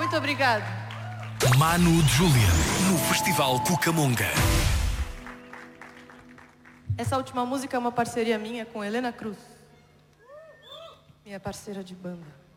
Muito obrigado. Manu de Júlia, no Festival Cucamonga. Essa última música é uma parceria minha com Helena Cruz, minha parceira de banda.